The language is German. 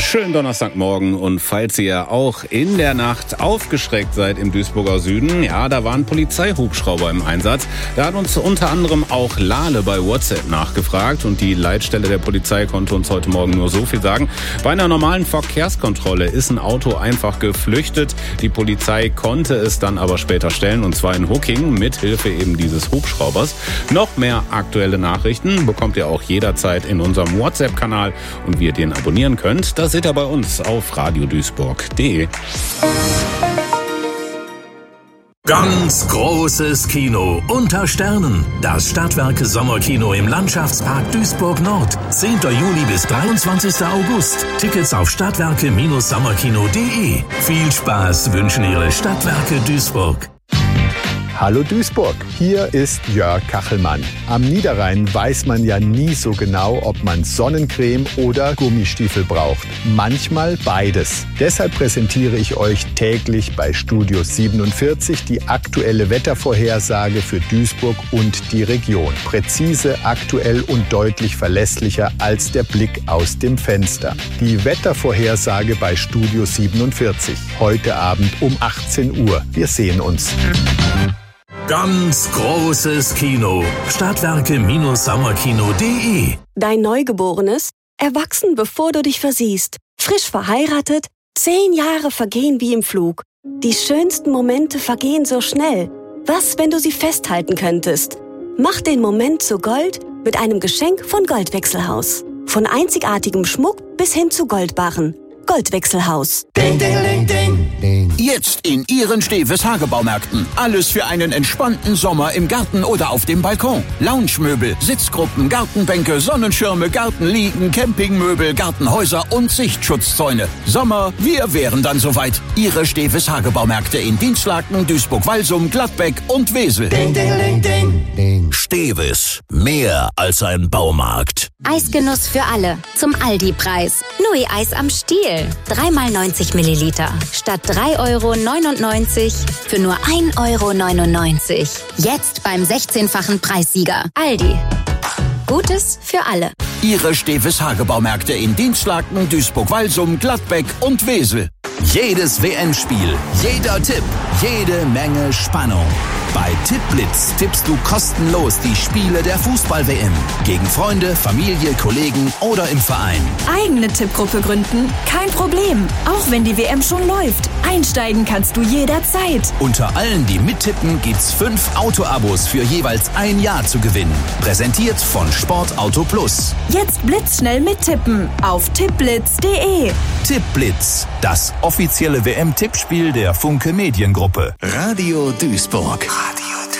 Schönen Donnerstagmorgen, und falls ihr auch in der Nacht aufgeschreckt seid im Duisburger Süden, ja, da waren Polizeihubschrauber im Einsatz. Da hat uns unter anderem auch Lale bei WhatsApp nachgefragt, und die Leitstelle der Polizei konnte uns heute Morgen nur so viel sagen. Bei einer normalen Verkehrskontrolle ist ein Auto einfach geflüchtet. Die Polizei konnte es dann aber später stellen, und zwar in Hucking mit Hilfe eben dieses Hubschraubers. Noch mehr aktuelle Nachrichten bekommt ihr auch jederzeit in unserem WhatsApp-Kanal, und wie ihr den abonnieren könnt, das seht ihr bei uns auf radioduisburg.de. Ganz großes Kino unter Sternen. Das Stadtwerke Sommerkino im Landschaftspark Duisburg Nord. 10. Juli bis 23. August. Tickets auf stadtwerke-sommerkino.de. Viel Spaß wünschen Ihre Stadtwerke Duisburg. Hallo Duisburg, hier ist Jörg Kachelmann. Am Niederrhein weiß man ja nie so genau, ob man Sonnencreme oder Gummistiefel braucht. Manchmal beides. Deshalb präsentiere ich euch täglich bei Studio 47 die aktuelle Wettervorhersage für Duisburg und die Region. Präzise, aktuell und deutlich verlässlicher als der Blick aus dem Fenster. Die Wettervorhersage bei Studio 47. Heute Abend um 18 Uhr. Wir sehen uns. Ganz großes Kino. Stadtwerke-sommerkino.de. Dein Neugeborenes, erwachsen, bevor du dich versiehst. Frisch verheiratet, 10 Jahre vergehen wie im Flug. Die schönsten Momente vergehen so schnell. Was, wenn du sie festhalten könntest? Mach den Moment zu Gold mit einem Geschenk von Goldwechselhaus. Von einzigartigem Schmuck bis hin zu Goldbarren. Goldwechselhaus. Ding, ding, ding, ding, ding. Jetzt in Ihren Steves Hagebaumärkten. Alles für einen entspannten Sommer im Garten oder auf dem Balkon. Loungemöbel, Sitzgruppen, Gartenbänke, Sonnenschirme, Gartenliegen, Campingmöbel, Gartenhäuser und Sichtschutzzäune. Sommer, wir wären dann soweit. Ihre Steves Hagebaumärkte in Dienstlaken, Duisburg-Walsum, Gladbeck und Wesel. Ding, ding, ding, ding, ding. Steves. Mehr als ein Baumarkt. Eisgenuss für alle. Zum Aldi-Preis. Nui-Eis am Stiel. 3x90 Milliliter. Statt 3,99 € für nur 1,99 €. Jetzt beim 16-fachen Preissieger. Aldi. Gutes für alle. Ihre Steves Hagebaumärkte in Dienstlaken, Duisburg-Walsum, Gladbeck und Wesel. Jedes WM-Spiel, jeder Tipp, jede Menge Spannung. Bei Tippblitz tippst du kostenlos die Spiele der Fußball-WM. Gegen Freunde, Familie, Kollegen oder im Verein. Eigene Tippgruppe gründen? Kein Problem. Auch wenn die WM schon läuft. Einsteigen kannst du jederzeit. Unter allen, die mittippen, gibt's 5 Auto-Abos für jeweils ein Jahr zu gewinnen. Präsentiert von Sportauto Plus. Jetzt blitzschnell mittippen auf tippblitz.de. Tippblitz, das offizielle WM-Tippspiel der Funke Mediengruppe. Radio Duisburg.